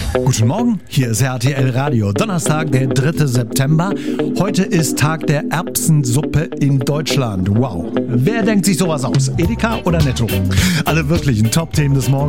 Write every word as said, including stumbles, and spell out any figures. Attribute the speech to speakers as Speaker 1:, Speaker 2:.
Speaker 1: Guten Morgen, hier ist R T L Radio. Donnerstag, der dritte September. Heute ist Tag der Erbsensuppe in Deutschland. Wow. Wer denkt sich sowas aus? Edeka oder Netto? Alle wirklichen Top-Themen des Morgens